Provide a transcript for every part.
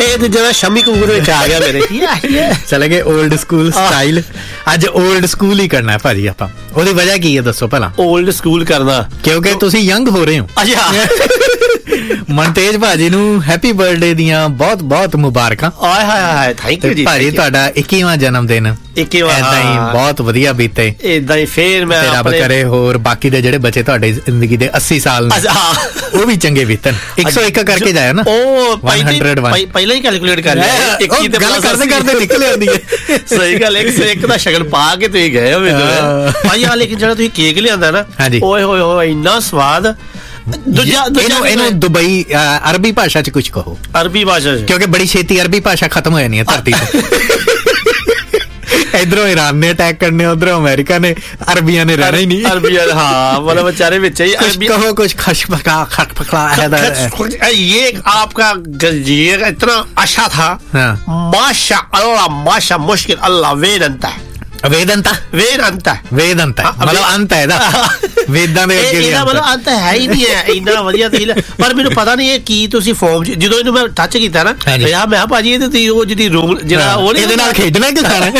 ਇਹ ਜਿਹੜਾ ਸ਼ਮੀ ਕਪੂਰ ਵਿੱਚ ਆ ਗਿਆ ਮੇਰੇ ਚਲੇ ਗਏ ਓਲਡ ਸਕੂਲ ਸਟਾਈਲ। ਅੱਜ ਓਲਡ ਸਕੂਲ ਹੀ ਕਰਨਾ ਭਾਜੀ ਆਪਾਂ। ਉਹਦੀ ਵਜ੍ਹਾ ਕੀ ਹੈ ਦੱਸੋ ਭਲਾ? ਓਲਡ ਸਕੂਲ ਕਰਨਾ ਕਿਉਂਕਿ ਤੁਸੀਂ ਯੰਗ ਹੋ ਰਹੇ ਹੋ। ਮਨਤੇਜ ਭਾਜੀ ਨੂੰ ਹੈਪੀ ਬਰਥਡੇ ਦੀਆਂ ਬਹੁਤ ਬਹੁਤ ਮੁਬਾਰਕਾਂ। ਆਏ ਹਾਏ ਹਾਏ, ਥੈਂਕ ਯੂ ਜੀ ਭਾਜੀ। ਤੁਹਾਡਾ 21ਵਾਂ ਜਨਮ ਦਿਨ ਏਦਾਂ ਹੀ ਬਹੁਤ ਵਧੀਆ ਬੀਤੇ। ਏਦਾਂ ਹੀ ਫੇਰ ਮੈਂ ਰੱਬ ਕਰੇ ਹੋਰ ਬਾਕੀ ਦੇ ਜਿਹੜੇ ਬੱਚੇ ਤੁਹਾਡੇ ਜ਼ਿੰਦਗੀ ਦੇ 80 ਸਾਲ ਨੇ ਉਹ ਵੀ ਚੰਗੇ ਬੀਤਣ। 101 ਕਰਕੇ ਜਾਇਆ ਨਾ, ਉਹ 101 ਪਹਿਲਾਂ ਹੀ ਕੈਲਕੂਲੇਟ ਕਰ ਲਿਆ। 21 ਤੇ ਗੱਲ ਕਰਦੇ ਕਰਦੇ ਨਿਕਲ ਆਉਂਦੀ ਹੈ। ਸਹੀ ਗੱਲ। 101 ਦਾ ਸ਼ਗਨ ਪਾ ਕੇ ਤੁਸੀਂ ਗਏ ਹੋ ਮੈਨੂੰ ਭਾਈ। ਆ ਲੇਕਿਨ ਜਿਹੜਾ ਤੁਸੀਂ ਕੇਕ ਲਿਆਂਦਾ ਨਾ, ਓਏ ਹੋਏ ਹੋਏ ਇੰਨਾ ਸਵਾਦ। ਇਹਨੂੰ ਦੁਬਈ ਅਰਬੀ ਭਾਸ਼ਾ ਚ ਕੁਝ ਕਹੋ। ਅਰਬੀ ਭਾਸ਼ਾ ਚ, ਕਿਉਂਕਿ ਬੜੀ ਛੇਤੀ ਅਰਬੀ ਭਾਸ਼ਾ ਖਤਮ ਹੋ ਜਾਣੀ ਹੈ ਧਰਤੀ ਤੇ। ਇਧਰੋਂ ਈਰਾਨ ਨੇ ਅਟੈਕ ਕਰਨੇ, ਉਧਰੋਂ ਅਮਰੀਕਾ ਨੇ, ਅਰਬੀਆਂ ਨੇ ਰਹਿਣਾ ਹੀ ਨਹੀਂ। ਅਰਬੀਆਂ ਹਾਂ मतलब बेचारे ਵਿੱਚ ही कहो कुछ खशपका खटपकला है। ये आपका ये इतना अच्छा था। माशा अल्लाह माशा मुश्किल अल्लाह वेदंता ਵੇਦੰਤਾ ਮਤਲਬ ਅੰਤ ਹੈ ਇਹਦਾ। ਵੇਦਾਂ ਦੇ ਅੱਗੇ ਇਹਦਾ ਮਤਲਬ ਅੰਤ ਹੈ ਹੀ ਨਹੀਂ ਹੈ। ਇੰਨਾ ਵਧੀਆ ਤੇਲ। ਪਰ ਮੈਨੂੰ ਪਤਾ ਨਹੀਂ ਇਹ ਕੀ ਤੁਸੀਂ ਫਾਰਮ ਜਦੋਂ ਇਹਨੂੰ ਮੈਂ ਟੱਚ ਕੀਤਾ ਨਾ, ਮੈਂ ਕਿਹਾ ਭਾਜੀ ਇਹ ਤੇ ਉਹ ਜਿਹੜੀ ਰੂਮ ਜਿਹੜਾ ਉਹ ਇਹਦੇ ਨਾਲ ਖੇਡਣਾ ਕਿ ਖਾਣਾ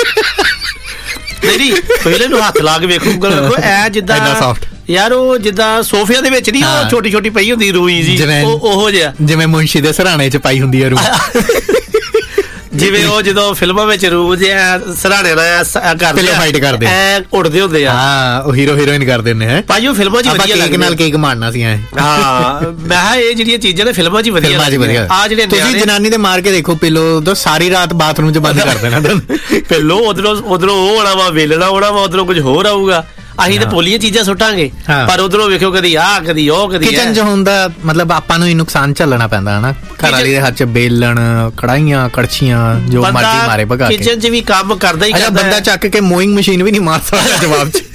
ਨਹੀਂ। ਪਹਿਲੇ ਨੂੰ ਹੱਥ ਲਾ ਕੇ ਵੇਖੋ ਐ ਜਿੱਦਾਂ ਯਾਰ ਉਹ ਜਿੱਦਾਂ ਸੋਫਿਆਂ ਦੇ ਵਿੱਚ ਨਹੀਂ ਉਹ ਛੋਟੀ ਛੋਟੀ ਪਈ ਹੁੰਦੀ ਰੂਈ ਜੀ, ਉਹੋ ਜਿਹਾ ਜਿਵੇਂ ਮੁੰਸ਼ੀ ਦੇ ਸਰਾਣੇ ਚ ਪਾਈ ਹੁੰਦੀ ਹੈ ਰੂਈ। ਜਿਵੇਂ ਉਹ ਜਦੋਂ ਫਿਲਮਾਂ ਵਿੱਚ ਰੂਹ ਜਿਹਾ ਸਰਾਣੇ ਨਾਲ ਕਰਦੇ ਫਾਈਟ ਕਰਦੇ ਐ ਉੜਦੇ ਹੁੰਦੇ ਆ। ਹਾਂ, ਉਹ ਹੀਰੋ ਹੀਰੋਇਨ ਕਰਦੇ ਨੇ ਹੈ ਭਾਈ। ਉਹ ਫਿਲਮਾਂ 'ਚ ਵਧੀਆ ਕੇਕ ਨਾਲ ਕੇਕ ਮਾਰਨਾ ਸੀ ਐ। ਹਾਂ, ਮੈਂ ਕਿਹਾ ਇਹ ਜਿਹੜੀਆਂ ਚੀਜ਼ਾਂ ਨੇ ਫਿਲਮਾਂ 'ਚ ਵਧੀਆ ਆ। ਜਿਹੜੇ ਤੁਸੀਂ ਜਨਾਨੀ ਦੇ ਮਾਰ ਕੇ ਦੇਖੋ ਪਿੱਲੋ ਉਦੋਂ ਸਾਰੀ ਰਾਤ ਬਾਥਰੂਮ 'ਚ ਬੰਦ ਕਰ ਦੇਣਾ ਪਿੱਲੋ। ਉਧਰੋਂ ਉਹ ਆਉਣਾ ਵਾ, ਵੇਲਣਾ ਆਉਣਾ ਵਾ, ਉਧਰੋਂ ਕੁਝ ਹੋਰ ਆਊਗਾ। ਅਸੀਂ ਤਾਂ ਪੋਲੀਆਂ ਚੀਜ਼ਾਂ ਸੁੱਟਾਂਗੇ, ਪਰ ਉਧਰੋਂ ਵੇਖਿਓ ਕਦੀ ਆਹ ਕਦੀ ਉਹ ਕਦੀ। ਕਿਚਨ 'ਚ ਹੁੰਦਾ ਮਤਲਬ ਆਪਾਂ ਨੂੰ ਹੀ ਨੁਕਸਾਨ ਝੱਲਣਾ ਪੈਂਦਾ ਹਨਾ। ਘਰ ਵਾਲੀ ਦੇ ਹੱਥ 'ਚ ਬੇਲਣ, ਕੜਾਹੀਆਂ, ਕੜਛੀਆਂ ਜੋ ਮਰਜ਼ੀ ਮਾਰੇ ਭਗਾ ਕੇ। ਕਿਚਨ 'ਚ ਵੀ ਕੰਮ ਕਰਦਾ ਹੀ ਕਰਦਾ। ਬੰਦਾ ਚੱਕ ਕੇ ਮੋਇੰਗ ਮਸ਼ੀਨ ਵੀ ਨਹੀਂ ਮਾਰ ਸਕਦਾ ਜਵਾਬ 'ਚ।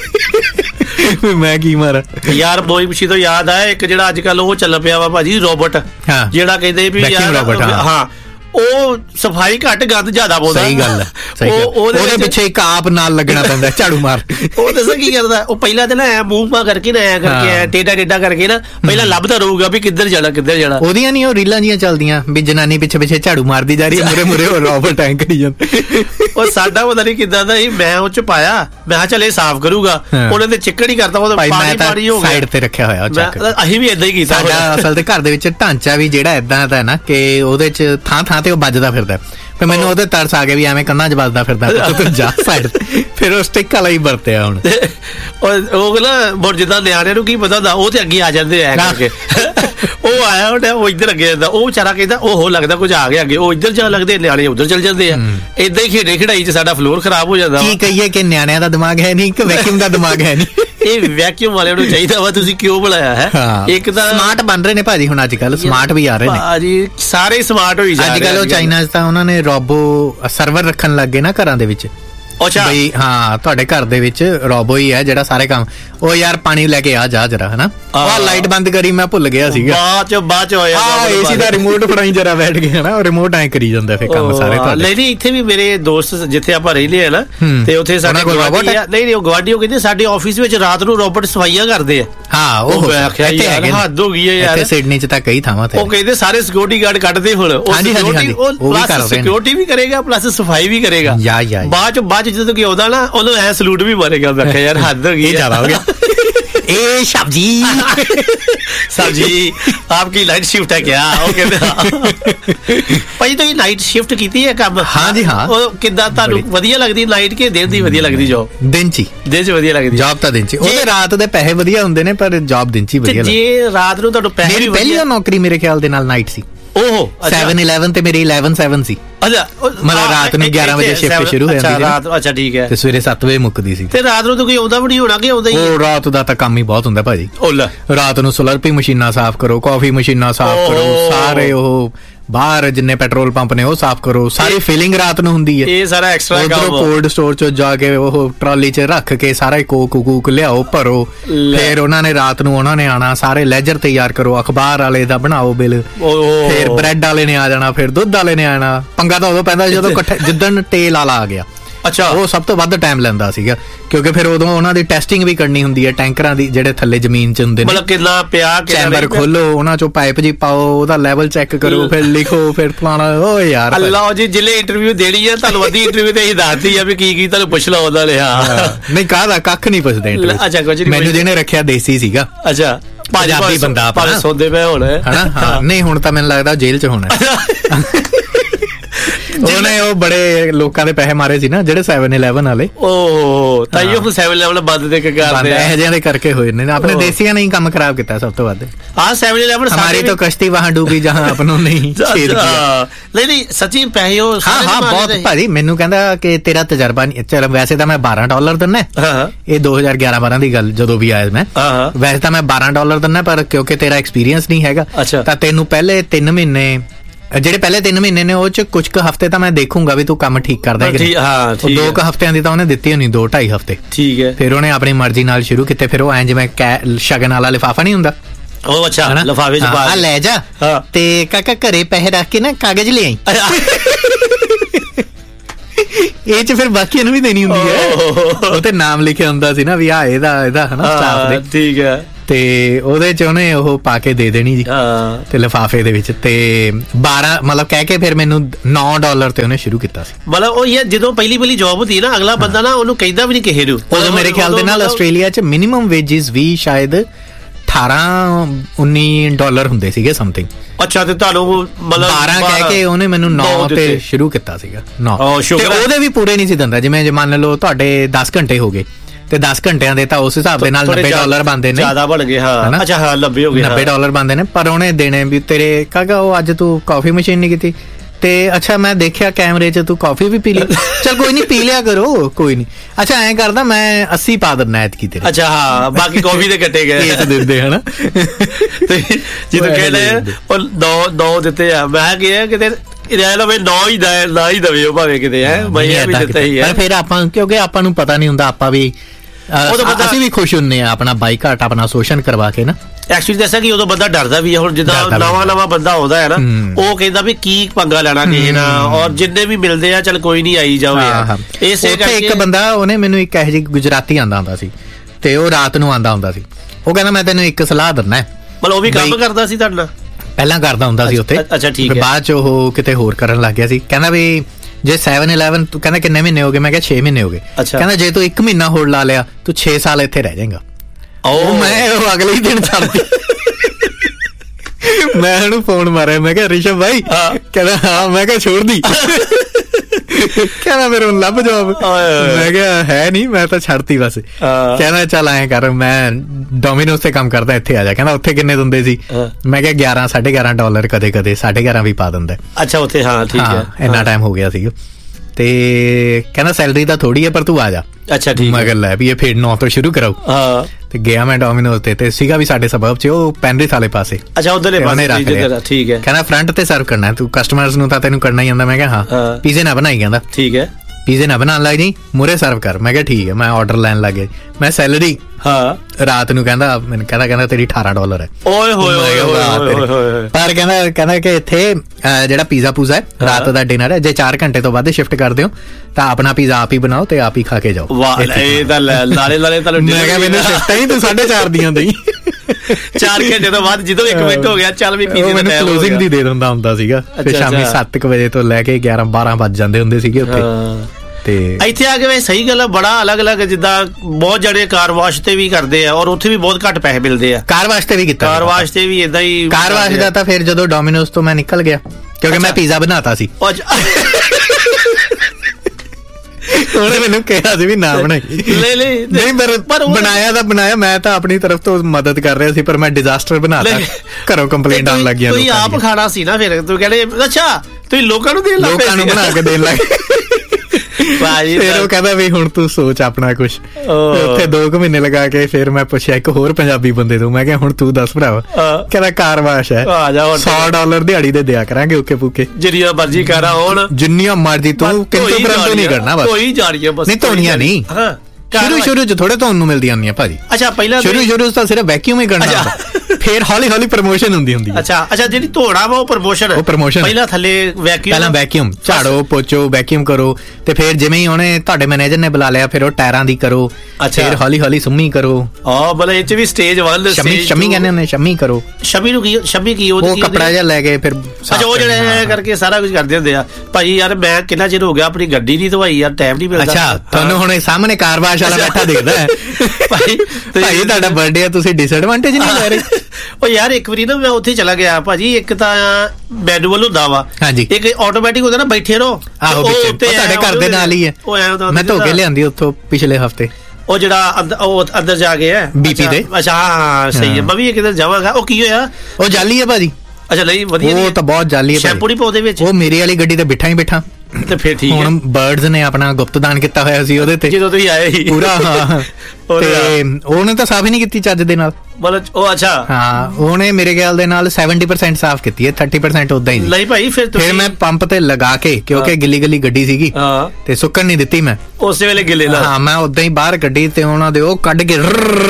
ਮੈਂ ਕੀ ਮਾਰਾਂ ਯਾਰ। ਮੋਇੰਗ ਮਸ਼ੀਨ ਤੋਂ ਯਾਦ ਆਇਆ ਇੱਕ ਜਿਹੜਾ ਅੱਜ ਕੱਲ ਉਹ ਚੱਲ ਪਿਆ ਵਾ ਭਾਜੀ, ਰੋਬੋਟ, ਜਿਹੜਾ ਕਹਿੰਦੇ ਵੀ ਯਾਰ ਹਾਂ ਉਹ ਸਫਾਈ ਘੱਟ ਗੰਦ ਜ਼ਿਆਦਾ ਪਾਉਂਦਾ। ਸਹੀ ਗੱਲ ਹੈ। ਉਹਦੇ ਪਿੱਛੇ ਇੱਕ ਆਪ ਨਾਲ ਲੱਗਣਾ ਪੈਂਦਾ ਝਾੜੂ ਮਾਰ। ਉਹ ਦੱਸਾਂ ਕੀ ਕਰਦਾ, ਉਹ ਪਹਿਲਾਂ ਤੇ ਨਾ ਐ ਮੂੰਹ ਪਾ ਕਰਕੇ ਨਾ ਐ ਕਰਕੇ ਟੇਡਾ ਟੇਡਾ ਕਰਕੇ ਨਾ ਪਹਿਲਾਂ ਲੱਭਦਾ ਰਹੂਗਾ ਵੀ ਕਿੱਧਰ ਜਾਣਾ ਕਿੱਧਰ ਜਾਣਾ। ਉਹਦੀਆਂ ਨਹੀਂ ਉਹ ਰੀਲਾਂ ਜੀਆਂ ਚੱਲਦੀਆਂ ਵੀ ਜਨਾਨੀ ਪਿੱਛੇ ਪਿੱਛੇ ਝਾੜੂ ਮਾਰਦੀ ਜਾ ਰਹੀ ਹੈ, ਮੁਰੇ ਮੁਰੇ ਉਹ ਰੋਬੋਟ ਟੈਂਕ ਕਰੀ ਜਾਂਦਾ। ਉਹ ਸਾਡਾ ਪਤਾ ਨਹੀਂ ਕਿੱਦਾਂ ਦਾ ਸੀ। ਮੈਂ ਉਹ ਚ ਪਾਇਆ, ਮੈਂ ਕਿਹਾ ਚੱਲ ਇਹ ਸਾਫ਼ ਕਰੂਗਾ। ਉਹਨੇ ਤੇ ਚਿੱਕੜ ਹੀ ਕਰਤਾ, ਉਹ ਪਾਣੀ ਪਾਣੀ ਹੋ ਗਿਆ। ਸਾਈਡ ਤੇ ਰੱਖਿਆ ਹੋਇਆ ਅਸੀਂ ਵੀ ਏਦਾਂ ਹੀ ਕੀਤਾ। ਸਾਡਾ ਅਸਲ ਤੇ ਘਰ ਦੇ ਵਿੱਚ ਢਾਂਚਾ ਵੀ ਜਿਹੜਾ ਏਦਾਂ ਦਾ ਨਾ ਕਿ ਉਹਦੇ ਚ ਥਾਂ ਥਾਂ ਤੇ ਉਹ ਵੱਜਦਾ ਫਿਰਦਾ। ਫਿਰ ਮੈਨੂੰ ਉਹਦੇ ਤਰਸ ਆ ਗਿਆ ਵੀ ਐਵੇਂ ਕੰਨਾਂ 'ਚ ਵੱਜਦਾ ਫਿਰਦਾ ਜਾ ਸਾਈਡ। ਫਿਰ ਉਹ ਸਟਿੱਕ ਵਾਲਾ ਹੀ ਵਰਤਿਆ ਹੁਣ। ਉਹ ਨਾ ਮੁੜ ਜਿੱਦਾਂ ਨਿਆਣਿਆਂ ਨੂੰ ਕੀ ਪਤਾ ਹੁੰਦਾ, ਉਹ ਤੇ ਅੱਗੇ ਆ ਜਾਂਦੇ ਐ ਕਰਕੇ। ਉਹ ਆਇਆ ਹੁੰਦਾ, ਉਹ ਇੱਧਰ ਅੱਗੇ ਜਾਂਦਾ, ਉਹ ਵਿਚਾਰਾ ਕਹਿੰਦਾ ਉਹ ਲੱਗਦਾ ਕੁਝ ਆ ਗਿਆ ਅੱਗੇ, ਉਹ ਇੱਧਰ ਜਾ ਲੱਗਦੇ, ਨਿਆਣੇ ਉੱਧਰ ਚਲ ਜਾਂਦੇ ਆ। ਏਦਾਂ ਹੀ ਖੇਡੇ ਖਿਡਾਈ 'ਚ ਸਾਡਾ ਫਲੋਰ ਖਰਾਬ ਹੋ ਜਾਂਦਾ। ਕੀ ਕਹੀਏ ਕਿ ਨਿਆਣਿਆਂ ਦਾ ਦਿਮਾਗ ਹੈ ਨਹੀਂ ਕਿ ਵੈਕਿਊਮ ਦਾ ਦਿਮਾਗ ਹੈ ਨਹੀਂ। ਇਹ ਵੈਕਿਊਮ ਵਾਲਿਆਂ ਨੂੰ ਚਾਹੀਦਾ ਵਾ, ਤੁਸੀਂ ਕਿਉਂ ਬੁਲਾਇਆ ਹੈ? ਇੱਕ ਤਾਂ ਸਮਾਰਟ ਬਣ ਰਹੇ ਨੇ ਭਾਜੀ ਹੁਣ, ਅੱਜ ਕੱਲ ਸਮਾਰਟ ਵੀ ਆ ਰਹੇ ਨੇ ਭਾਜੀ, ਸਾਰੇ ਸਮਾਰਟ ਹੋਈ ਜਾ ਰਹੇ। ਅੱਜ ਕੱਲ ਉਹ ਚਾਈਨਾ 'ਚ ਤਾਂ ਉਹਨਾਂ ਨੇ ਰੋਬੋ ਸਰਵਰ ਰੱਖਣ ਲੱਗ ਗਏ ਨਾ ਘਰਾਂ ਦੇ ਵਿੱਚ। ਬਈ ਹਾਂ, ਤੁਹਾਡੇ ਘਰ ਦੇ ਵਿੱਚ ਰੋਬੋ ਹੀ ਹੈ ਜਿਹੜਾ ਸਾਰੇ ਕੰਮ। ਉਹ ਯਾਰ ਪਾਣੀ ਲੈ ਕੇ ਆ ਜਾ ਜਰਾ ਹਨਾ, ਆਹ ਲਾਈਟ ਬੰਦ ਕਰੀ, ਮੈਂ ਭੁੱਲ ਗਿਆ ਸੀਗਾ। ਬਾਅਦ ਚ ਹੋਇਆ ਏਸੀ ਦਾ ਰਿਮੋਟ ਫੜਾਈ ਜਰਾ ਬੈਠ ਕੇ ਹਨਾ, ਉਹ ਰਿਮੋਟ ਐ ਕਰੀ ਜਾਂਦਾ ਫਿਰ ਕੰਮ ਸਾਰੇ ਤੁਹਾਡੇ। ਨਹੀਂ ਇੱਥੇ ਵੀ ਮੇਰੇ ਦੋਸਤ ਜਿੱਥੇ ਆਪਾਂ ਰਹਿੰਦੇ ਆ ਨਾ, ਤੇ ਉੱਥੇ ਸਾਡੇ ਨਹੀਂ ਉਹ ਗਵਾਂਢੀ, ਉਹ ਕਹਿੰਦੇ ਸਾਡੇ ਆਫਿਸ ਵਿੱਚ ਰਾਤ ਨੂੰ ਰੋਬੋਟ ਸਫਾਈਆਂ ਕਰਦੇ ਆ। ਹਾਂ, ਉਹ ਹੱਦ ਹੋ ਗਈ ਹੈ ਯਾਰ। ਸਿਡਨੀ ਚ ਤਾਂ ਕਈ ਥਾਵਾਂ ਤੇ ਉਹ ਕਹਿੰਦੇ ਸਾਰੇ ਸਿਕਿਉਰਿਟੀ ਗਾਰਡ ਕੱਢਦੇ ਹੁਣ। ਉਹ ਸਿਕਿਉਰਿਟੀ ਵੀ ਕਰੇਗਾ ਪਲੱਸ ਸਫਾਈ ਵੀ ਕਰੇਗਾ। ਬਾਅਦ ਚ ਜਦੋਂ ਕਿ ਆਉਂਦਾ ਨਾ ਉਹਨੂੰ ਐ ਸਲੂਟ ਵੀ ਮਾਰੇਗਾ। ਮੈਂ ਕਿਹਾ ਯਾਰ ਹੱਦ ਹੋ ਗਈ, ਜ਼ਿਆਦਾ ਹੋ ਗਿਆ। ए सब्जी आपकी नाइट शिफ्ट है क्या? ਭਾਈ ਤੁਸੀਂ ਨਾਈਟ ਸ਼ਿਫਟ ਕੀਤੀ ਹੈ ਕੰਮ? ਹਾਂ ਜੀ ਹਾਂ। ਉਹ ਕਿੱਦਾਂ ਤੁਹਾਨੂੰ ਵਧੀਆ ਲੱਗਦੀ ਨਾਈਟ ਕੇ ਦਿਨ ਦੀ ਵਧੀਆ ਲੱਗਦੀ ਜੌਬ? ਦਿਨ ਚ ਵਧੀਆ ਲੱਗਦੀ ਜੌਬ ਤਾਂ ਦਿਨ ਚ। ਉਹਦੇ ਰਾਤ ਦੇ ਪੈਸੇ ਵਧੀਆ ਹੁੰਦੇ ਨੇ ਪਰ ਜੌਬ ਦਿਨ ਚ ਹੀ ਵਧੀਆ ਲੱਗਦੀ। ਜੇ ਰਾਤ ਨੂੰ ਤੁਹਾਨੂੰ ਪੈਸੇ ਮੇਰੀ ਪਹਿਲੀ ਨੌਕਰੀ ਮੇਰੇ ਖਿਆਲ ਦੇ ਨਾਲ ਨਾਈਟ ਸੀ। ਓਹੋ 7-11 ਤੇ ਮੇਰੀ 11-7 ਸੀ। ਅੱਛਾ, ਮਤਲਬ ਰਾਤ ਨੂੰ 11 ਵਜੇ ਸ਼ਿਫਟ ਸ਼ੁਰੂ ਹੋ ਜਾਂਦੀ ਹੈ। ਅੱਛਾ ਠੀਕ ਹੈ। ਤੇ ਸਵੇਰੇ 7 ਵਜੇ ਮੁੱਕਦੀ ਸੀ। ਤੇ ਰਾਤ ਨੂੰ ਤਾਂ ਕੋਈ ਆਉਂਦਾ ਵੀ ਨਹੀਂ ਹੋਣਾ ਕਿ ਆਉਂਦਾ ਹੀ? ਉਹ ਰਾਤ ਦਾ ਤਾਂ ਕੰਮ ਹੀ ਬਹੁਤ ਹੁੰਦਾ ਭਾਜੀ। ਰਾਤ ਨੂੰ ਸਲਰਪੀ ਮਸ਼ੀਨਾਂ ਸਾਫ਼ ਕਰੋ, ਕਾਫੀ ਮਸ਼ੀਨਾਂ ਸਾਫ਼ ਕਰੋ, ਸਾਰੇ ਉਹ ਬਾਹਰ ਜਿੰਨੇ ਪੈਟਰੋਲ ਪੰਪ ਨੇ ਉਹ ਸਾਫ਼ ਕਰੋ, ਸਾਰੀ ਫਿਲਿੰਗ ਰਾਤ ਨੂੰ ਹੁੰਦੀ ਹੈ। ਇਹ ਸਾਰਾ ਐਕਸਟਰਾ ਕੰਮ ਕੋਲਡ ਸਟੋਰ ਚ ਜਾ ਕੇ ਉਹ ਟਰਾਲੀ ਚ ਰੱਖ ਕੇ ਸਾਰਾ ਕੋਕ ਲਿਆਓ ਭਰੋ। ਫਿਰ ਉਹਨਾਂ ਨੇ ਰਾਤ ਨੂੰ ਉਹਨਾਂ ਨੇ ਆਣਾ, ਸਾਰੇ ਲੈਜਰ ਤਿਆਰ ਕਰੋ, ਅਖਬਾਰ ਵਾਲੇ ਦਾ ਬਣਾਓ ਬਿੱਲ, ਫਿਰ ਬ੍ਰੈਡ ਵਾਲੇ ਨੇ ਆ ਜਾਣਾ, ਫਿਰ ਦੁੱਧ ਵਾਲੇ ਨੇ ਆਣਾ। ਪੰਗਾ ਤਾਂ ਉਦੋਂ ਪੈਂਦਾ ਜਦੋਂ ਜਿੱਦਣ ਟੇਲ ਵਾਲਾ ਆ ਗਿਆ। ਅੱਛਾ, ਉਹ ਸਭ ਤੋਂ ਵੱਧ ਟਾਈਮ ਲੈਂਦਾ ਸੀਗਾ, ਕਿਉਂਕਿ ਫਿਰ ਉਦੋਂ ਉਹਨਾਂ ਦੀ ਟੈਸਟਿੰਗ ਵੀ ਕਰਨੀ ਹੁੰਦੀ ਹੈ ਟੈਂਕਰਾਂ ਦੀ, ਜਿਹੜੇ ਥੱਲੇ ਜ਼ਮੀਨ 'ਚ ਹੁੰਦੇ ਨੇ। ਮਤਲਬ ਕਿੰਨਾ ਪਿਆ, ਚੈਂਬਰ ਖੋਲੋ, ਉਹਨਾਂ 'ਚੋਂ ਪਾਈਪ ਜੀ ਪਾਓ, ਉਹਦਾ ਲੈਵਲ ਚੈੱਕ ਕਰੋ, ਫਿਰ ਲਿਖੋ, ਫਿਰ ਫਲਾਣਾ। ਓ ਯਾਰ ਅੱਲਾਹ ਜੀ, ਜਿਲੇ ਇੰਟਰਵਿਊ ਦੇਣੀ ਹੈ ਤੁਹਾਨੂੰ ਅੱਧੀ ਇੰਟਰਵਿਊ ਤੇ ਹੀ ਦੱਸਦੀ ਆ ਵੀ ਕੀ ਤੁਹਾਨੂੰ ਪੁੱਛ ਲਓ ਉਹਨਾਂ ਨੇ। ਨਹੀਂ ਕਾਹਦਾ ਕੱਖ ਨਹੀਂ ਪੁੱਛਦੇ ਇੰਟਰਵਿਊ। ਅੱਛਾ, ਕੁਝ ਨਹੀਂ। ਮੈਨੂੰ ਜਿਹਨੇ ਰੱਖਿਆ ਦੇਸੀ ਸੀਗਾ। ਅੱਛਾ, ਪੰਜਾਬੀ ਬੰਦਾ ਪਰ ਸੌਦੇ ਪਏ ਹੁਣ ਹਨਾ। ਨਹੀਂ ਹੁਣ ਤਾਂ ਮੈਨੂੰ ਲੱਗਦਾ ਜੇਲ੍ਹ 'ਚ ਹੋਣਾ। ਉਹਨੇ ਉਹ ਬੜੇ ਲੋਕਾਂ ਦੇ ਪੈਸੇ ਮਾਰੇ ਸੀ ਨਾ, ਜਿਹੜੇ 7-11 ਵਾਲੇ। ਉਹ ਤਾਈਓ 7-11 ਬੰਦ ਦੇ ਕੇ ਕਰਦੇ ਆ, ਇਹੋ ਜਿਹਿਆਂ ਦੇ ਕਰਕੇ ਹੋਏ ਨੇ। ਆਪਣੇ ਦੇਸੀਆਂ ਨੇ ਹੀ ਕੰਮ ਖਰਾਬ ਕੀਤਾ ਸਭ ਤੋਂ ਵੱਧ। 7-11 ਹਮਾਰੀ ਤਾਂ ਕਸ਼ਤੀ ਵਹਾਂ ਡੂਬੀ ਜਹਾਂ ਆਪਨੋਂ ਨਹੀਂ ਛੇਦ ਕੀਆ। ਨਹੀਂ ਸੱਚੀ ਪੈਸੇ ਉਹ ਬਹੁਤ ਭਾਜੀ। ਮੈਨੂੰ ਕਹਿੰਦਾ ਕਿ ਤੇਰਾ ਤਜਰਬਾ ਨਹੀਂ। ਚਲ ਵੈਸੇ ਤਾਂ ਮੈਂ $12 ਦਿੰਨਾ, ਇਹ 2011-12 ਦੀ ਗੱਲ ਜਦੋਂ ਵੀ ਆਇਆ ਮੈਂ। ਵੈਸੇ ਤਾਂ ਮੈਂ $12 ਦਿੰਨਾ, ਪਰ ਕਿਉਂਕਿ ਤੇਰਾ ਐਕਸਪੀਰੀਅੰਸ ਨਹੀਂ ਹੈਗਾ ਤਾਂ ਤੈਨੂੰ ਪਹਿਲੇ 3 ਮਹੀਨੇ, ਜਿਹੜੇ ਪਹਿਲੇ 3 ਮਹੀਨੇ ਨੇ ਉਹ 'ਚ ਕੁਝ ਕੁ ਹਫ਼ਤੇ ਤਾਂ ਮੈਂ ਦੇਖੂੰਗਾ ਵੀ ਤੂੰ ਕੰਮ ਠੀਕ ਕਰਦਾ ਕਿ ਨਹੀਂ। 2 ਕੁ ਹਫ਼ਤਿਆਂ ਦੀ ਤਾਂ ਉਹਨੇ ਦਿੱਤੀ ਹੋਣੀ, 2-2.5 ਹਫ਼ਤੇ। ਠੀਕ ਹੈ। ਫਿਰ ਉਹਨੇ ਆਪਣੀ ਮਰਜ਼ੀ ਨਾਲ ਸ਼ੁਰੂ ਕੀਤੇ। ਫਿਰ ਉਹ ਐਂ ਜਿਵੇਂ ਸ਼ਗਨ ਵਾਲਾ ਲਿਫਾਫਾ ਨਹੀਂ ਹੁੰਦਾ, ਉਹ ਅੱਛਾ ਲਿਫਾਫੇ 'ਚ ਪਾ ਲੈ ਜਾ ਤੇ ਕਾਕਾ ਘਰੇ ਪੈਸੇ ਰੱਖ ਕੇ ਨਾ ਕਾਗਜ਼ ਲੈ ਆਈ। ਇਹ 'ਚ ਫਿਰ ਬਾਕੀਆਂ ਨੂੰ ਵੀ ਦੇਣੀ ਹੁੰਦੀ ਹੈ। ਉਹ ਤੇ ਨਾਮ ਲਿਖਿਆ ਹੁੰਦਾ ਸੀ ਨਾ ਵੀ ਆ ਇਹਦਾ ਹਨਾ ਸਟਾਫ ਦੇ। ਠੀਕ ਹੈ। ਤੇ ਉਹਦੇ 'ਚ ਉਹਨੇ ਉਹ ਪਾ ਕੇ ਦੇ ਦੇਣੀ ਜੀ ਤੇ ਲਿਫਾਫੇ ਦੇ ਵਿੱਚ। ਤੇ 12 ਮਤਲਬ ਕਹਿ ਕੇ ਫਿਰ ਮੈਨੂੰ $9 ਤੇ ਉਹਨੇ ਸ਼ੁਰੂ ਕੀਤਾ ਸੀ। ਮਤਲਬ ਉਹ ਇਹ ਜਦੋਂ ਪਹਿਲੀ ਜੌਬ ਹੁੰਦੀ ਨਾ, ਅਗਲਾ ਬੰਦਾ ਨਾ ਉਹਨੂੰ ਕਹਿੰਦਾ ਵੀ ਨਹੀਂ ਕਿਸੇ ਨੂੰ। ਉਦੋਂ ਮੇਰੇ ਖਿਆਲ ਦੇ ਨਾਲ ਆਸਟ੍ਰੇਲੀਆ 'ਚ ਮਿਨੀਮਮ ਵੇਜਿਸ ਵੀ ਸ਼ਾਇਦ $18-19 ਹੁੰਦੇ ਸੀਗੇ ਸਮਥਿੰਗ। ਅੱਛਾ, ਤੇ ਤੁਹਾਨੂੰ ਮਤਲਬ 12 ਕਹਿ ਕੇ ਉਹਨੇ ਮੈਨੂੰ 9 ਤੇ ਸ਼ੁਰੂ ਕੀਤਾ ਸੀਗਾ। 9 ਤੇ ਉਹਦੇ ਵੀ ਪੂਰੇ ਨਹੀਂ ਸੀ ਦਿੰਦਾ। ਜਿਵੇਂ ਮੰਨ ਲਓ ਤੁਹਾਡੇ 10 ਘੰਟੇ ਹੋ ਗਏ ਤੇ 10 ਘੰਟਿਆਂ ਦੇ ਤਾਂ ਉਸ ਹਿਸਾਬ ਦੇ ਨਾਲ $90 ਬਣਦੇ ਨੇ। ਜ਼ਿਆਦਾ ਬਣ ਗਏ। ਹਾਂ ਅੱਛਾ, ਹਾਂ 90 ਹੋ ਗਏ। $90 ਬਣਦੇ ਨੇ, ਪਰ ਉਹਨੇ ਦੇਣੇ ਵੀ ਤੇਰੇ ਕਾਕਾ ਉਹ ਅੱਜ ਤੂੰ ਕਾਫੀ ਮਸ਼ੀਨ ਨਹੀਂ ਕੀਤੀ ਤੇ ਅੱਛਾ ਮੈਂ ਦੇਖਿਆ ਕੈਮਰੇ 'ਚ ਤੂੰ ਕਾਫੀ ਵੀ ਪੀ ਲਈ। ਚਲ ਕੋਈ ਨਹੀਂ, ਪੀ ਲਿਆ ਕਰੋ, ਕੋਈ ਨਹੀਂ। ਅੱਛਾ ਐਂ ਕਰਦਾ ਮੈਂ 80 ਪਾ ਦਿੰਦਾ ਐਤਕੀ ਤੇਰੇ। ਅੱਛਾ ਹਾਂ, ਬਾਕੀ ਕਾਫੀ ਦੇ ਕੱਟੇ ਗਏ ਕੇਸ ਦਿੰਦੇ ਹਨਾ। ਤੇ ਜਦੋਂ ਕਹਿੰਦੇ ਉਹ 2 ਦਿੱਤੇ ਆ, ਮੈਂ ਕਿਹਾ ਕਿਤੇ ਲਵੇ 9 ਹੀ ਨਾ ਹੀ ਦਵੇ ਉਹ ਭਾਵੇਂ ਕਿਤੇ ਹੈ ਮੈਂ ਵੀ ਦਿੱਤਾ ਹੀ ਹੈ। ਫਿਰ ਆਪਾਂ ਕਿਉਂਕਿ ਆਪਾਂ ਨੂੰ ਪਤਾ ਨਹੀਂ ਹੁੰਦਾ, ਆਪਾਂ ਵੀ ਅਸੀਂ ਵੀ ਖੁਸ਼ ਹੁੰਨੇ ਆ ਆਪਣਾ ਬਾਈਕਾਟ ਆਪਣਾ ਸ਼ੋਸ਼ਣ ਕਰਵਾ ਕੇ ਨਾ। ਐਕਚੁਅਲੀ ਦੱਸਿਆ ਕਿ ਉਦੋਂ ਬੰਦਾ ਡਰਦਾ ਵੀ ਹੈ। ਹੁਣ ਜਿੱਦਾਂ ਨਵਾਂ ਬੰਦਾ ਆਉਂਦਾ ਹੈ ਨਾ, ਉਹ ਕਹਿੰਦਾ ਵੀ ਕੀ ਪੰਗਾ ਲੈਣਾ ਕਿਸੇ ਨਾਲ, ਔਰ ਜਿੰਨੇ ਵੀ ਮਿਲਦੇ ਆ ਚਲ ਕੋਈ ਨਹੀਂ ਆਈ ਜਾਓ ਯਾਰ। ਇਸੇ ਕਰਕੇ ਇੱਕ ਬੰਦਾ ਉਹਨੇ ਮੈਨੂੰ ਇੱਕ ਇਹੋ ਜਿਹੀ ਗੁਜਰਾਤੀ ਆਂਦਾ ਹੁੰਦਾ ਸੀ ਤੇ ਉਹ ਰਾਤ ਨੂੰ ਆਂਦਾ ਹੁੰਦਾ ਸੀ। ਉਹ ਕਹਿੰਦਾ ਮੈਂ ਤੈਨੂੰ ਇੱਕ ਸਲਾਹ ਦਿੰਦਾ। ਮਤਲਬ ਉਹ ਵੀ ਕੰਮ ਕਰਦਾ ਸੀ ਤੁਹਾਡੇ ਨਾਲ? ਪਹਿਲਾਂ ਕਰਦਾ ਹੁੰਦਾ ਸੀ ਉੱਥੇ। ਅੱਛਾ ਠੀਕ ਹੈ। ਬਾਅਦ ਚ ਉਹ ਕਿਤੇ ਹੋਰ ਕਰਨ ਲੱਗ ਗਿਆ ਸੀ। ਕਹਿੰਦਾ ਵੀ ਜੇ 7-11 ਤੂੰ ਕਹਿੰਦਾ ਕਿੰਨੇ ਮਹੀਨੇ ਹੋ ਗਏ? ਮੈਂ ਕਿਹਾ 6 ਮਹੀਨੇ ਹੋ ਗਏ। ਕਹਿੰਦਾ ਜੇ ਤੂੰ 1 ਮਹੀਨਾ ਹੋਰ ਲਾ ਲਿਆ ਤੂੰ 6 ਸਾਲ ਇੱਥੇ ਰਹਿ ਜਾਏਗਾ। ਮੈਂ ਉਹ ਅਗਲੇ ਹੀ ਦਿਨ ਛੱਡਤੀ। ਮੈਂ ਉਹਨੂੰ ਫੋਨ ਮਾਰਿਆ, ਮੈਂ ਕਿਹਾ ਰਿਸ਼ਵ ਭਾਈ? ਕਹਿੰਦਾ ਹਾਂ। ਮੈਂ ਕਿਹਾ ਛੋੜ ਦੀ। ਕਹਿੰਦਾ ਮੇਰੇ ਨੂੰ ਲੱਭ ਜਵਾਬ। ਮੈਂ ਕਿਹਾ ਹੈ ਨਹੀਂ, ਮੈਂ ਤਾਂ ਛੱਡਤੀ ਬਸ। ਕਹਿੰਦਾ ਚੱਲ ਐਂ ਕਰ, ਮੈਂ ਡੋਮਿਨੋਜ਼ ਤੇ ਕੰਮ ਕਰਦਾ, ਇੱਥੇ ਆ ਜਾ। ਕਹਿੰਦਾ ਉੱਥੇ ਕਿੰਨੇ ਦਿੰਦੇ ਸੀ? ਮੈਂ ਕਿਹਾ $11-11.5 ਕਦੇ 11 ਵੀ ਪਾ ਦਿੰਦਾ। ਅੱਛਾ ਉੱਥੇ? ਹਾਂ ਠੀਕ ਹੈ। ਇੰਨਾ ਟਾਈਮ ਹੋ ਗਿਆ ਸੀਗਾ। ਤੇ ਕਹਿੰਦਾ ਸੈਲਰੀ ਤਾਂ ਥੋੜੀ ਹੈ ਪਰ ਤੂੰ ਆ ਜਾ। ਅੱਛਾ ਠੀਕ। ਮੈਂ ਗੱਲ ਹੈ ਵੀ ਇਹ ਫਿਰ 9 ਤੋਂ ਸ਼ੁਰੂ ਕਰਾਓ। ਤੇ ਗਿਆ ਮੈਂ ਡੋਮਿਨੋਜ਼ ਤੇ ਸੀਗਾ ਵੀ ਸਾਡੇ ਸਬਬ 'ਚ, ਉਹ ਪੈਨਰਿਥ ਵਾਲੇ ਪਾਸੇ। ਅੱਛਾ ਉਧਰਲੇ ਪਾਸੇ। ਠੀਕ ਹੈ। ਕਹਿੰਦਾ ਫਰੰਟ ਤੇ ਸਰਵ ਕਰਨਾ ਤੂੰ, ਕਸਟਮਰਸ ਨੂੰ ਤਾਂ ਤੈਨੂੰ ਕਰਨਾ ਹੀ ਆਉਂਦਾ। ਮੈਂ ਕਿਹਾ ਹਾਂ। ਪੀਜ਼ੇ ਨਾ ਬਣਾਈ ਕਹਿੰਦਾ। ਠੀਕ ਹੈ। ਪੀਜ਼ੇ ਨਾ ਬਣਾਉਣ ਲੱਗ ਜੀ, ਮੂਹਰੇ ਸਰਵ ਕਰ। ਮੈਂ ਕਿਹਾ ਠੀਕ ਹੈ। ਮੈਂ ਆਰਡਰ ਲੈਣ ਲੱਗ ਗਿਆ। ਮੈਂ ਸੈਲਰੀ ਰਾਤ ਨੂੰ ਕਹਿੰਦਾ ਮੈਨੂੰ ਕਹਿੰਦਾ ਤੇਰੀ $18 ਹੈ। ਓਏ ਹੋਏ। ਪਰ ਕਹਿੰਦਾ ਕਿ ਇੱਥੇ ਜਿਹੜਾ ਪੀਜ਼ਾ ਪੂਜ਼ਾ ਹੈ ਰਾਤ ਦਾ ਡਿਨਰ ਹੈ, ਜੇ 4 ਘੰਟੇ ਤੋਂ ਵੱਧ ਸ਼ਿਫਟ ਕਰਦੇ ਹੋ ਤਾਂ ਆਪਣਾ ਪੀਜ਼ਾ ਆਪ ਹੀ ਬਣਾਓ ਤੇ ਆਪ ਹੀ ਖਾ ਕੇ ਜਾਓ। ਵਾਹ, ਇਹ ਤਾਂ ਲਾਲੇ ਮੈਂ ਕਿਹਾ ਮੈਨੂੰ ਸ਼ਿਫਟ ਹੀ ਤੂੰ 4:30 ਦੀਆਂ ਦੇਈ। 4 ਘੰਟੇ ਤੋਂ ਬਾਅਦ ਜਦੋਂ 1 ਮਿੰਟ ਹੋ ਗਿਆ ਚੱਲ ਵੀ ਪੀਜ਼ੇ ਦਾ ਟਾਈਮ ਹੋ ਗਿਆ। ਕਲੋਜ਼ਿੰਗ ਦੀ ਦੇ ਦਿੰਦਾ ਹੁੰਦਾ ਸੀਗਾ। ਫਿਰ ਸ਼ਾਮੀ 7 ਵਜੇ ਤੋਂ ਲੈ ਕੇ 11-12 ਵੱਜ ਜਾਂਦੇ ਹੁੰਦੇ ਸੀਗੇ ਉੱਥੇ। ਤੇ ਇੱਥੇ ਆ ਕੇ ਸਹੀ ਗੱਲ ਆ, ਬੜਾ ਅਲੱਗ-ਅਲੱਗ ਜਿੱਦਾਂ ਬਹੁਤ ਜਿਹੜੇ ਕਾਰ ਵਾਸ਼ ਤੇ ਵੀ ਕਰਦੇ ਆ ਔਰ ਉੱਥੇ ਵੀ ਬਹੁਤ ਘੱਟ ਪੈਸੇ ਮਿਲਦੇ ਆ। ਕਾਰ ਵਾਸ਼ ਤੇ ਵੀ ਕੀਤਾ। ਕਾਰ ਵਾਸ਼ ਤੇ ਵੀ ਇਦਾਂ ਹੀ। ਕਾਰ ਵਾਸ਼ ਦਾ ਤਾਂ ਫਿਰ ਜਦੋਂ ਡੋਮਿਨੋਜ਼ ਤੋਂ ਮੈਂ ਨਿਕਲ ਗਿਆ ਕਿਉਂਕਿ ਮੈਂ ਪੀਜ਼ਾ ਬਣਾਤਾ ਸੀ। ਉਹਨੇ ਮੈਨੂੰ ਕਿਹਾ ਸੀ ਵੀ ਨਾ ਬਣਾਈ। ਨਹੀਂ ਪਰ ਬਣਾਇਆ ਮੈਂ ਤਾਂ ਆਪਣੀ ਤਰਫ ਤੋਂ ਮਦਦ ਕਰ ਰਿਹਾ ਸੀ, ਪਰ ਮੈਂ ਡਿਜ਼ਾਸਟਰ ਬਣਾਤਾ। ਘਰੋਂ ਕੰਪਲੇਂਟ ਆਉਣ ਲੱਗ ਗਿਆ। ਤੁਸੀਂ ਆਪ ਖਾਣਾ ਸੀ ਨਾ, ਫਿਰ ਤੂੰ ਕਹਿੰਦੇ ਅੱਛਾ ਤੁਸੀਂ ਲੋਕਾਂ ਨੂੰ ਦੇਣ ਲੱਗ ਪਏ। ਲੋਕਾਂ ਨੂੰ ਬਣਾ ਕੇ ਦੇਣ ਲੱਗ ਫਿਰ ਉਹ ਕਹਿੰਦਾ ਵੀ ਹੁਣ ਤੂੰ ਸੋਚ ਆਪਣਾ ਕੁਛ। ਉੱਥੇ 2 ਮਹੀਨੇ ਲਗਾ ਕੇ ਫਿਰ ਮੈਂ ਪੁੱਛਿਆ ਇੱਕ ਹੋਰ ਪੰਜਾਬੀ ਬੰਦੇ ਤੋਂ, ਮੈਂ ਕਿਹਾ ਹੁਣ ਤੂੰ ਦੱਸ ਭਰਾਵਾ। ਕਹਿੰਦਾ ਕਾਰ ਵਾਸ਼ ਹੈ, $100 ਦਿਹਾੜੀ ਦੇ ਦਿਆ ਕਰਾਂਗੇ ਓਕੇ ਪੁੱਕੇ, ਜਿੰਨੀਆਂ ਮਰਜ਼ੀ ਕਰਾ ਹੋਣ, ਜਿੰਨੀਆਂ ਮਰਜ਼ੀ ਤੂੰ ਕਿੰਤੂ ਪਰੰਤੂ ਨਹੀਂ ਕਰਨਾ ਬਸ। ਕੋਈ ਜਾਣੀਆਂ ਬਸ, ਨਹੀਂ ਧੋਣੀਆਂ ਨਹੀਂ। ਸ਼ੁਰੂ ਚ ਥੋੜੇ ਧੋਣ ਨੂੰ ਮਿਲਦੀਆਂ ਹੁੰਦੀਆਂ ਭਾਜੀ। ਅੱਛਾ ਪਹਿਲਾਂ ਸ਼ੁਰੂ ਤਾਂ ਸਿਰਫ ਵੈਕਿਊਮ ਹੀ ਕਰਨਾ, ਫਿਰ ਹੌਲੀ ਹੌਲੀ ਪ੍ਰਮੋਸ਼ਨ ਹੁੰਦੀ ਹੈ। ਅੱਛਾ ਜਿਹੜੀ ਧੋਣਾ ਵਾ ਉਹ ਪ੍ਰਮੋਸ਼ਨ ਪਹਿਲਾਂ ਥੱਲੇ ਵੈਕਿਊਮ ਝਾੜੋ ਪੋਚੋ ਵੈਕਿਊਮ ਕਰੋ ਤੇ ਫਿਰ ਜਿਵੇਂ ਹੀ ਉਹਨੇ ਤੁਹਾਡੇ ਮੈਨੇਜਰ ਨੇ ਬੁਲਾ ਲਿਆ ਫਿਰ ਉਹ ਟਾਇਰਾਂ ਦੀ ਕਰੋ, ਫਿਰ ਹੌਲੀ ਹੌਲੀ ਸੁੰਮੀ ਕਰੋ। ਮਤਲਬ ਇਹ ਚ ਵੀ ਸਟੇਜ 1 ਸ਼ਮੀ ਕਹਿੰਦੇ ਨੇ, ਸ਼ਮੀ ਕਰੋ। ਸ਼ਮੀ ਕੀ ਉਹ ਕੱਪੜਾ ਜਿਹਾ ਲੈ ਕੇ ਫਿਰ ਉਹ ਜਿਹੜੇ ਕਰਕੇ ਸਾਰਾ ਕੁਝ ਕਰਦੇ ਹੁੰਦੇ ਆ ਭਾਈ। ਯਾਰ ਮੈਂ ਕਿੰਨਾ ਚਿਰ ਹੋ ਗਿਆ ਆਪਣੀ ਗੱਡੀ ਨਹੀਂ ਧਵਾਈ ਯਾਰ, ਟਾਈਮ ਨਹੀਂ ਮਿਲਦਾ। ਅੱਛਾ ਤੁਹਾਨੂੰ ਹੁਣ ਸਾਹਮਣੇ ਕਾਰ ਵਾਸ਼ ਵਾਲਾ ਬੈਠਾ ਦਿਖਦਾ ਹੈ ਭਾਈ ਤੁਹਾਡਾ ਬਰਥਡੇ ਆ, ਤੁਸੀਂ ਡਿਸਐਡਵਾਂਟੇਜ ਨਹੀਂ ਲੈ ਰਹੇ। ਉਹ ਯਾਰ ਇੱਕ ਵਾਰੀ ਨਾ ਮੈਂ ਉੱਥੇ ਚਲਾ ਗਿਆ ਭਾਜੀ, ਇੱਕ ਤਾਂ ਮੈਨੂਅਲ ਹੁੰਦਾ ਵਾ, ਇੱਕ ਆਟੋਮੈਟਿਕ ਹੁੰਦਾ ਨਾ ਬੈਠੇ ਰਹੋ। ਤੁਹਾਡੇ ਘਰ ਦੇ ਨਾਲ ਹੀ ਹੈ, ਮੈਂ ਧੋ ਕੇ ਲਿਆਂਦੀ ਉੱਥੋਂ ਪਿਛਲੇ ਹਫ਼ਤੇ। ਉਹ ਜਿਹੜਾ ਅੰਦਰ ਜਾ ਕੇ ਹੈ BP ਦੇ। ਅੱਛਾ ਹਾਂ ਸਹੀ ਹੈ, ਮੈਂ ਵੀ ਕਿਧਰ ਜਾਵਾਂਗਾ। ਉਹ ਕੀ ਹੋਇਆ? ਉਹ ਜਾਲੀ ਹੈ ਭਾਜੀ। ਅੱਛਾ ਨਹੀਂ ਵਧੀਆ, ਉਹ ਤਾਂ ਬਹੁਤ ਜਾਲੀ ਹੈ। ਸ਼ੈਂਪੂ ਨਹੀਂ ਪਾਉਂਦੇ ਵਿੱਚ? ਉਹ ਮੇਰੀ ਵਾਲੀ ਗੱਡੀ ਤੇ ਬਿਠਾ ਹੀ ਬਿਠਾ ਤੇ ਫਿਰ ਠੀਕ ਹੈ। ਹੁਣ ਬਰਡਸ ਨੇ ਆਪਣਾ ਗੁਪਤਦਾਨ ਕੀਤਾ ਹੋਇਆ ਸੀ ਉਹਦੇ ਤੇ ਜਦੋਂ ਤੁਸੀਂ ਆਏ ਸੀ ਪੂਰਾ। ਹਾਂ ਤੇ ਉਹਨੇ ਤਾਂ ਸਾਫ਼ ਹੀ ਨਹੀਂ ਕੀਤੀ ਚੱਜ ਦੇ ਨਾਲ। ਉਹ ਅੱਛਾ ਹਾਂ ਉਹਨੇ ਮੇਰੇ ਖਿਆਲ ਦੇ ਨਾਲ 70% ਸਾਫ਼ ਕੀਤੀ ਹੈ, 30% ਉਦਾਂ ਹੀ। ਨਹੀਂ ਭਾਈ ਫਿਰ ਮੈਂ ਪੰਪ ਤੇ ਲਗਾ ਕੇ, ਕਿਉਂਕਿ ਗਿੱਲੀ ਗਿੱਲੀ ਗੱਡੀ ਸੀਗੀ ਤੇ ਸੁੱਕਣ ਨਹੀਂ ਦਿੱਤੀ ਮੈਂ ਉਸੇ ਵੇਲੇ ਗਿੱਲੇ ਨਾਲ। ਹਾਂ ਮੈਂ ਉਦਾਂ ਹੀ ਬਾਹਰ ਕੱਢੀ ਤੇ ਉਹਨਾਂ ਦੇ ਉਹ ਕੱਢ ਕੇ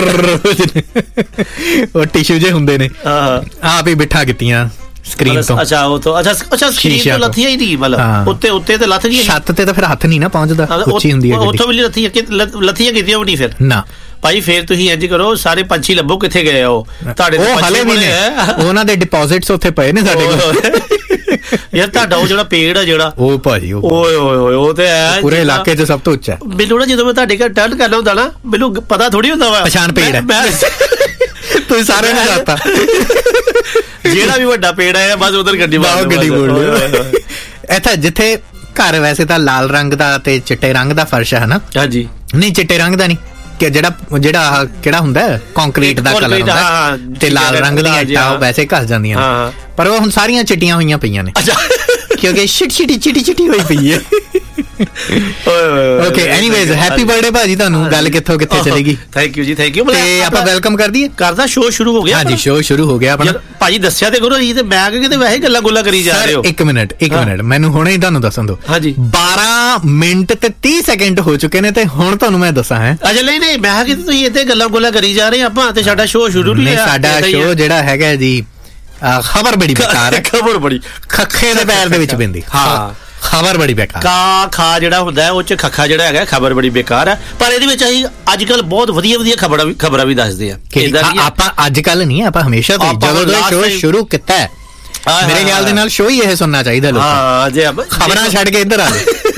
ਉਹ ਟਿਸ਼ੂ ਜੇ ਹੁੰਦੇ ਨੇ ਆਪ ਹੀ ਬਿਠਾ ਕੀਤੀਆਂ ਸਕਰੀਨ ਤੋਂ। ਅੱਛਾ ਉਹ ਤੋਂ ਅੱਛਾ ਸਕਰੀਨ ਤੋਂ ਲੱਥੀਆਂ ਹੀ ਨਹੀਂ, ਮਤਲਬ ਉੱਤੇ ਤੇ ਲੱਥ ਗਈ। ਛੱਤ ਤੇ ਤਾਂ ਫਿਰ ਹੱਥ ਨਹੀਂ ਨਾ ਪਹੁੰਚਦਾ, ਉੱਚੀ ਹੁੰਦੀ ਹੈ। ਉੱਥੋਂ ਵੀ ਲੱਥੀਆਂ ਕੀਤੀਆਂ ਨਹੀਂ ਫਿਰ ਨਾ ਭਾਈ। ਫਿਰ ਤੁਸੀਂ ਇੰਜ ਕਰੋ, ਸਾਰੇ ਪੰਛੀ ਲੱਭੋ ਕਿੱਥੇ ਗਏ ਉਹ ਤੁਹਾਡੇ। ਉਹ ਹਾਲੇ ਵੀ ਨੇ, ਉਹਨਾਂ ਦੇ ਡਿਪੋਜ਼ਿਟਸ ਉੱਥੇ ਪਏ ਨੇ ਸਾਡੇ ਕੋਲ। ਯਾਰ ਤੁਹਾਡਾ ਉਹ ਜਿਹੜਾ ਪੇੜ ਆ ਜਿਹੜਾ ਉਹ ਭਾਜੀ ਓਏ ਉਹ ਤੇ ਹੈ ਪੂਰੇ ਇਲਾਕੇ 'ਚ ਸਭ ਤੋਂ ਉੱਚਾ। ਮੈਨੂੰ ਨਾ ਜਦੋਂ ਮੈਂ ਤੁਹਾਡੇ ਘਰ ਟਰਨ ਕਰਨਾ ਹੁੰਦਾ ਨਾ, ਮੈਨੂੰ ਪਤਾ ਥੋੜੀ ਹੁੰਦਾ ਵਾ ਪਛਾਣ ਪੇੜ ਹੈ। ਤੁਸੀਂ ਸਾਰੇ ਨੇ ਜਾਤਾ ਜਿਹੜਾ ਵੀ ਵੱਡਾ ਪੇੜ ਹੈ ਬਸ ਉਧਰ ਗੱਡੀ ਬੋਲ ਲਿਓ। ਇੱਥੇ ਜਿੱਥੇ ਘਰ ਵੈਸੇ ਤਾਂ ਲਾਲ ਰੰਗ ਦਾ ਤੇ ਚਿੱਟੇ ਰੰਗ ਦਾ ਫਰਸ਼ ਹੈ ਨਾ। ਹਾਂਜੀ ਨਹੀਂ ਚਿੱਟੇ ਰੰਗ ਦਾ ਨਹੀਂ, ਕਿ ਜਿਹੜਾ ਕਿਹੜਾ ਹੁੰਦਾ ਕੰਕਰੀਟ ਦਾ ਕਲਰ ਹੁੰਦਾ ਤੇ ਲਾਲ ਰੰਗ ਦੀਆਂ ਇੱਟਾਂ ਉਹ ਵੈਸੇ ਘਸ ਜਾਂਦੀਆਂ, ਪਰ ਉਹ ਹੁਣ ਸਾਰੀਆਂ ਚਿੱਟੀਆਂ ਹੋਈਆਂ ਪਈਆਂ ਨੇ ਕਿਉਂਕਿ ਚਿੱਟੀ ਹੋਈ ਪਈ ਹੈ। ਓਕੇ ਐਨੀਵੇਜ਼ ਹੈਪੀ ਬਰਥਡੇ ਭਾਜੀ ਤੁਹਾਨੂੰ। ਗੱਲ ਕਿੱਥੋਂ ਕਿੱਥੇ ਚਲੇਗੀ। ਥੈਂਕ ਯੂ ਜੀ, ਥੈਂਕ ਯੂ। ਤੇ ਆਪਾਂ ਵੈਲਕਮ ਕਰ ਦਈਏ। ਕਰਦਾ ਸ਼ੋਅ ਸ਼ੁਰੂ ਹੋ ਗਿਆ। ਹਾਂਜੀ ਸ਼ੋਅ ਸ਼ੁਰੂ ਹੋ ਗਿਆ ਆਪਣਾ। ਭਾਜੀ ਦੱਸਿਆ ਤੇ ਕਰੋ ਜੀ, ਤੇ ਮੈਂ ਕਿਤੇ ਵੈਸੇ ਗੱਲਾਂ ਗੁੱਲਾਂ ਕਰੀ ਜਾ ਰਹੇ ਹੋ। ਇੱਕ ਮਿੰਟ ਮੈਨੂੰ ਹੁਣੇ ਹੀ ਤੁਹਾਨੂੰ ਦੱਸਣ ਦਿਓ। ਹਾਂਜੀ 12 ਮਿੰਟ ਤੇ 30 ਸੈਕਿੰਡ ਹੋ ਚੁੱਕੇ ਨੇ ਤੇ ਹੁਣ ਤੁਹਾਨੂੰ ਮੈਂ ਦੱਸਾਂ ਹੈ। ਅੱਛਾ ਨਹੀਂ ਮੈਂ ਕਿਤੇ ਤੁਸੀਂ ਇੱਥੇ ਗੱਲਾਂ ਗੁੱਲਾਂ ਕਰੀ ਜਾ ਰਹੇ ਆਪਾਂ ਤੇ ਸਾਡਾ ਸ਼ੋਅ ਸ਼ੁਰੂ ਨਹੀਂ ਹੋਇਆ। ਸਾਡਾ ਸ਼ੋਅ ਜਿਹੜਾ ਹੈਗਾ ਜੀ ਖਬਰ ਬੜੀ ਬੇਕਾਰ ਹੈ। ਖਬਰ ਬੜੀ ਖੱਖੇ ਦੇ ਪੈਰ ਦੇ ਵਿੱਚ ਪੈਂਦੀ। ਹਾਂ ਖਬਰ ਬੜੀ ਬੇਕਾਰ। ਖਾ ਜਿਹੜਾ ਹੁੰਦਾ ਉਹ ਚ ਖੱਖਾ ਜਿਹੜਾ ਹੈਗਾ ਖਬਰ ਬੜੀ ਬੇਕਾਰ ਹੈ, ਪਰ ਇਹਦੇ ਵਿੱਚ ਅਸੀਂ ਅੱਜ ਕੱਲ ਬਹੁਤ ਵਧੀਆ ਖਬਰਾਂ ਵੀ ਦੱਸਦੇ ਆ। ਆਪਾਂ ਅੱਜ ਕੱਲ ਨਹੀਂ, ਆਪਾਂ ਹਮੇਸ਼ਾ ਤੋਂ ਜਦੋਂ ਸ਼ੋਅ ਸ਼ੁਰੂ ਕੀਤਾ ਹੈ ਮੇਰੇ ਖਿਆਲ ਦੇ ਨਾਲ ਸ਼ੋਅ ਹੀ ਇਹ ਸੁਣਨਾ ਚਾਹੀਦਾ ਲੋਕਾਂ ਨੂੰ। ਖਬਰਾਂ ਛੱਡ ਕੇ ਇੱਧਰ ਆ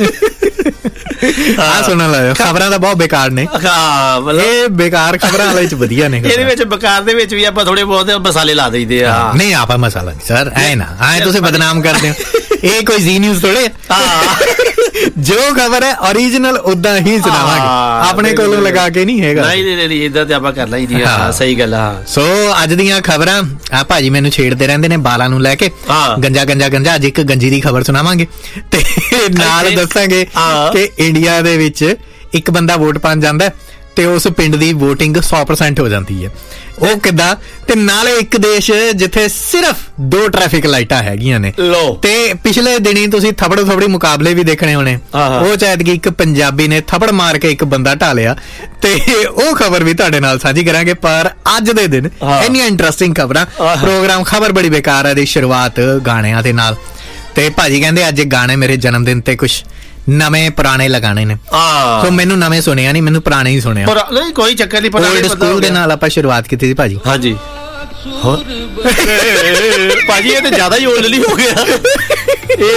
ਆ ਸੁਣਨ ਲਾਇਓ। ਖਬਰਾਂ ਤਾਂ ਬਹੁਤ ਬੇਕਾਰ ਨੇ। ਇਹ ਬੇਕਾਰ ਖਬਰਾਂ ਵਾਲੇ ਚ ਵਧੀਆ ਨੇ। ਇਹਦੇ ਵਿੱਚ ਬੇਕਾਰ ਦੇ ਵਿੱਚ ਵੀ ਆਪਾਂ ਥੋੜੇ ਬਹੁਤ ਮਸਾਲੇ ਲਾ ਦਈਦੇ ਆ। ਨਹੀਂ ਆਪਾਂ ਮਸਾਲਾ ਨਹੀਂ ਸਰ, ਐ ਨਾ ਐ ਤੁਸੀਂ ਬਦਨਾਮ ਕਰਦੇ ਹੋ। ਇਹ ਕੋਈ ਜ਼ੀ ਨਿਊਜ਼ ਥੋੜੇ। ਜੋ ਖਬਰ ਹੈ ਓਰੀਜਨਲ ਉਦਾਂ ਹੀ ਸੁਣਾਵਾਂਗੇ, ਆਪਣੇ ਕੋਲੋਂ ਲਗਾ ਕੇ ਨਹੀਂ ਹੈਗਾ। ਨਹੀਂ ਇਦਾਂ ਤੇ ਆਪਾਂ ਕਰਨਾ ਹੀ ਨਹੀਂ। ਸਹੀ ਗੱਲ ਆ। ਸੋ ਅੱਜ ਦੀਆਂ ਖਬਰਾਂ ਆ ਭਾਜੀ ਮੈਨੂੰ ਛੇੜਦੇ ਰਹਿੰਦੇ ਨੇ ਬਾਲਾਂ ਨੂੰ ਲੈ ਕੇ। ਗੰਜਾ ਅੱਜ ਇੱਕ ਗੰਜੀ ਦੀ ਖਬਰ ਸੁਣਾਵਾਂਗੇ ਤੇ ਨਾਲ ਦੱਸਾਂਗੇ ਕਿ ਇੰਡੀਆ ਦੇ ਵਿੱਚ ਇੱਕ ਬੰਦਾ ਵੋਟ ਪਾਉਣ ਜਾਂਦਾ ਤੇ ਉਸ ਪਿੰਡ ਦੀ ਵੋਟਿੰਗ 100% ਹੋ ਜਾਂਦੀ ਹੈ। ਉਹ ਕਿੱਦਾਂ? ਤੇ ਨਾਲੇ ਇੱਕ ਦੇਸ਼ ਜਿੱਥੇ ਸਿਰਫ 2 ਟ੍ਰੈਫਿਕ ਲਾਈਟਾਂ ਹੈਗੀਆਂ ਨੇ। ਤੇ ਪਿਛਲੇ ਦਿਨੀ ਤੁਸੀਂ ਥਪੜੀ ਮੁਕਾਬਲੇ ਵੀ ਦੇਖਣੇ ਹੋਣੇ। ਉਹ ਚਾਹਤ ਕਿ ਇੱਕ ਪੰਜਾਬੀ ਨੇ ਥਪੜ ਮਾਰ ਕੇ ਇੱਕ ਬੰਦਾ ਢਾਲਿਆ ਤੇ ਉਹ ਖਬਰ ਵੀ ਤੁਹਾਡੇ ਨਾਲ ਸਾਂਝੀ ਕਰਾਂਗੇ। ਪਰ ਅੱਜ ਦੇ ਦਿਨ ਇੰਨੀਆਂ ਇੰਟਰਸਟਿੰਗ ਖਬਰਾਂ। ਪ੍ਰੋਗਰਾਮ ਖਬਰ ਬੜੀ ਬੇਕਾਰ ਹੈ ਦੀ ਸ਼ੁਰੂਆਤ ਗਾਣਿਆਂ ਦੇ ਨਾਲ। ਤੇ ਭਾਜੀ ਕਹਿੰਦੇ ਅੱਜ ਗਾਣੇ ਮੇਰੇ ਜਨਮ ਦਿਨ ਤੇ ਕੁਛ ਨਵੇਂ ਪੁਰਾਣੇ ਲਗਾਣੇ ਨੇ। ਸੋ ਮੈਨੂੰ ਨਵੇਂ ਸੁਣਿਆ ਨਹੀਂ, ਮੈਨੂੰ ਪੁਰਾਣੇ ਹੀ ਸੁਣਿਆ। ਨਹੀਂ ਕੋਈ ਚੱਕਰ ਨਹੀਂ। ਓਲਡ ਸਕੂਲ ਦੇ ਨਾਲ ਆਪਾਂ ਸ਼ੁਰੂਆਤ ਕੀਤੀ ਸੀ ਭਾਜੀ। ਹਾਂਜੀ ਭਾਜੀ ਇਹ ਤੇ ਜ਼ਿਆਦਾ ਹੀ ਓਲਡ ਨਹੀਂ ਹੋ ਗਿਆ।